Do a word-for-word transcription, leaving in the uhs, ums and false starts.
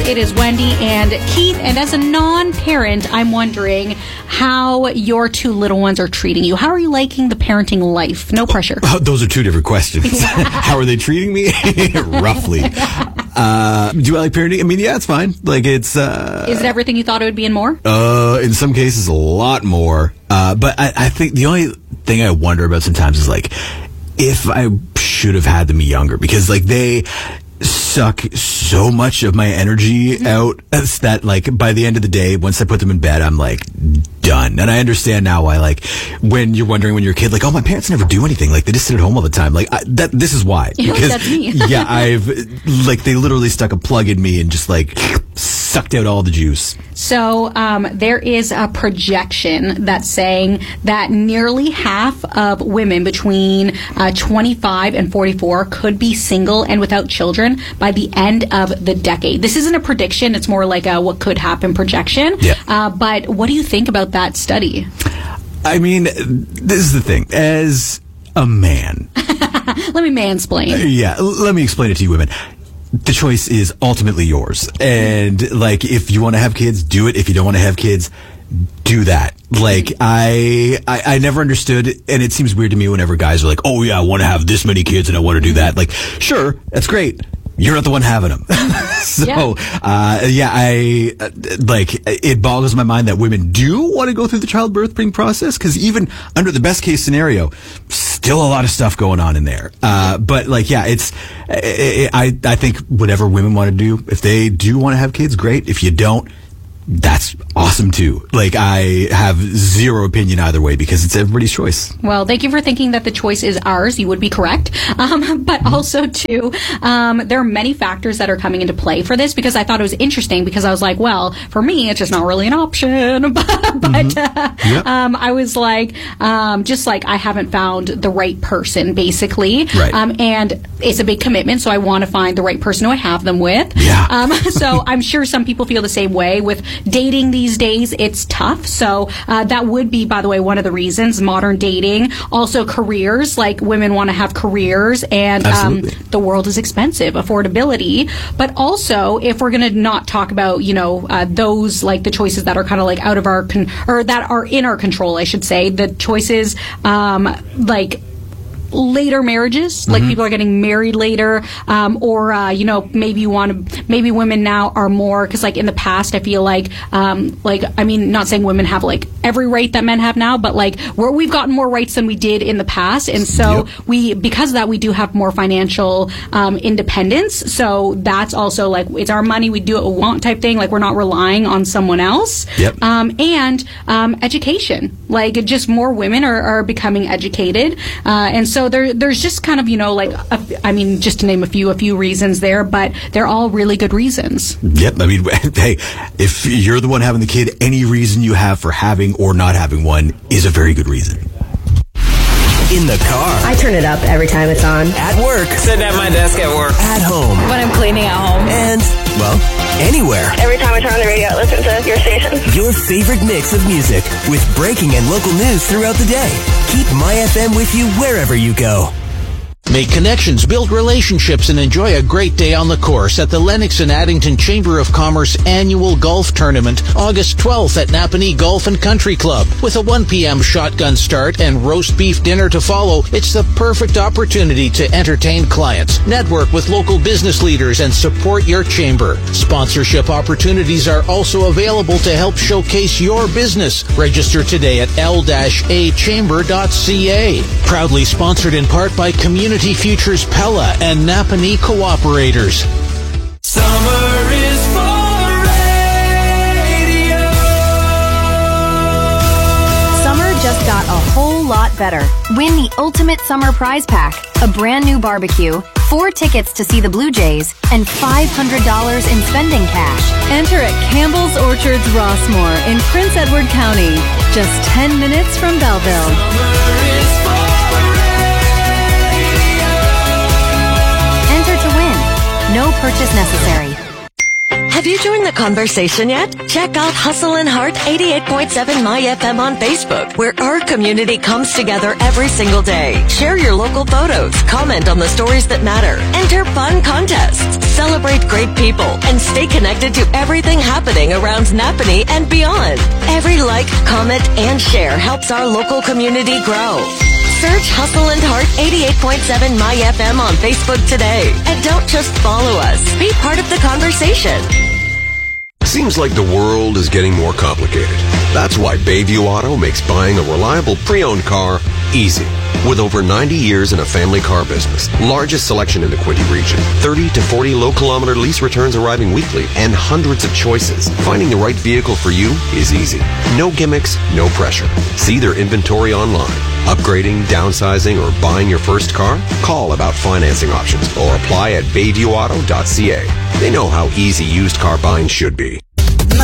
It is Wendy and Keith, and as a non-parent, I'm wondering how your two little ones are treating you. How are you liking the parenting life? No pressure. Oh, those are two different questions. How are they treating me? Roughly. Uh, do I like parenting? I mean, yeah, it's fine. Like, it's... Uh, Is it everything you thought it would be and more? Uh, in some cases, a lot more. Uh, but I, I think the only thing I wonder about sometimes is, like, if I should have had them younger. Because, like, they... suck so much of my energy out that, like, by the end of the day, once I put them in bed, I'm like done. And I understand now why, like, when you're wondering when you're a kid, like, oh, my parents never do anything, like, they just sit at home all the time, like, I, that this is why. You're because like, that's me. yeah, I've like, they literally stuck a plug in me and just, like, sucked out all the juice. So um, there is a projection that's saying that nearly half of women between uh, twenty-five and forty-four could be single and without children by the end of the decade. This isn't a prediction. It's more like a what could happen projection. Yeah. Uh, but what do you think about that study? I mean, this is the thing. As a man... Let me mansplain. Yeah, let me explain it to you women. The choice is ultimately yours. And, like, if you want to have kids, do it. If you don't want to have kids, do that. Like, I, I I never understood, and it seems weird to me whenever guys are like, oh, yeah, I want to have this many kids and I want to do that. Like, sure, that's great. You're not the one having them. so, yeah, uh, yeah I, uh, like, it boggles my mind that women do want to go through the childbirthing process, because even under the best case scenario, still a lot of stuff going on in there. Uh, but, like, yeah, it's, I, I, I think whatever women want to do, if they do want to have kids, great. If you don't, that's awesome too. Like, I have zero opinion either way because it's everybody's choice. Well, thank you for thinking that the choice is ours. You would be correct. Um, but also, too, um, there are many factors that are coming into play for this, because I thought it was interesting, because I was like, well, for me, it's just not really an option. but mm-hmm. uh, yep. um, I was like, um, just like I haven't found the right person, basically. Right. Um, and it's a big commitment, so I want to find the right person who I have them with. Yeah. Um, so I'm sure some people feel the same way with dating these days. It's tough. So uh, that would be, by the way, one of the reasons. Modern dating. Also careers. Like, women want to have careers, and um, the world is expensive. Affordability. But also, if we're going to not talk about, you know, uh, those, like, the choices that are kind of like out of our, con- or that are in our control, I should say, the choices, um, like, later marriages, like, mm-hmm. people are getting married later, um, or uh, you know, maybe you want to, maybe women now are more, because, like, in the past, I feel like, um, like, I mean, not saying women have, like, every right that men have now, but, like, we're, we've gotten more rights than we did in the past, and so yep. we, because of that, we do have more financial um, independence. So that's also, like, it's our money, we do what we want type thing. Like, we're not relying on someone else. Yep. Um, and um, education, like, just more women are, are becoming educated, uh, and so. So there, there's just kind of, you know, like, a, I mean, just to name a few, a few reasons there, but they're all really good reasons. Yep. I mean, hey, if you're the one having the kid, any reason you have for having or not having one is a very good reason. In the car. I turn it up every time it's on. At work. Sitting at my desk at work. At home. When I'm cleaning at home. And, well, anywhere. Every time I turn on the radio, I listen to your station. Your favorite mix of music with breaking and local news throughout the day. Keep My F M with you wherever you go. Make connections, build relationships, and enjoy a great day on the course at the Lennox and Addington Chamber of Commerce annual golf tournament, August twelfth at Napanee Golf and Country Club. With a one p.m. shotgun start and roast beef dinner to follow, it's the perfect opportunity to entertain clients, network with local business leaders, and support your chamber. Sponsorship opportunities are also available to help showcase your business. Register today at l a chamber dot c a. Proudly sponsored in part by Community Futures Pella and Napanee Cooperators. Summer is for radio. Summer just got a whole lot better. Win the Ultimate Summer Prize Pack, a brand new barbecue, four tickets to see the Blue Jays, and five hundred dollars in spending cash. Enter at Campbell's Orchards Rossmore in Prince Edward County, just ten minutes from Belleville. Summer is for Enter to win. No purchase necessary. Have you joined the conversation yet? Check out Hustle and Heart eighty-eight point seven My F M on Facebook, where our community comes together every single day. Share your local photos, comment on the stories that matter, enter fun contests, celebrate great people, and stay connected to everything happening around Napanee and beyond. Every like, comment, and share helps our local community grow. Search Hustle and Heart eighty-eight point seven My F M on Facebook today. And don't just follow us. Be part of the conversation. Seems like the world is getting more complicated. That's why Bayview Auto makes buying a reliable pre-owned car easy. With over ninety years in a family car business, largest selection in the Quinte region, thirty to forty low-kilometer lease returns arriving weekly, and hundreds of choices, finding the right vehicle for you is easy. No gimmicks, no pressure. See their inventory online. Upgrading, downsizing, or buying your first car? Call about financing options or apply at bayview auto dot c a. They know how easy used car buying should be.